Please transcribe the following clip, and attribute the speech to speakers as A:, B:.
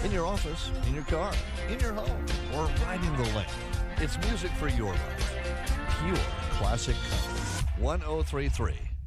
A: in your office, in your car, in your home, or riding the lake. It's music for your life. Pure classic country. 1033